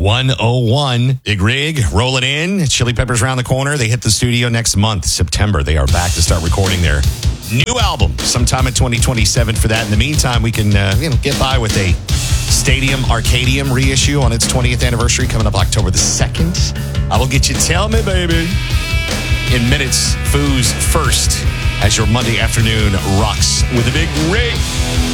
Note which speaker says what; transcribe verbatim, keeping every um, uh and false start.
Speaker 1: one oh one. Big Rig, rolling in. Chili Peppers around the corner. They hit the studio next month, September. They are back to start recording their new album sometime in twenty twenty-seven for that. In the meantime, we can uh, you know, get by with a Stadium Arcadium reissue on its twentieth anniversary coming up October the second. I will get you Tell Me, baby. In minutes, Foos first as your Monday afternoon rocks with a Big Rig.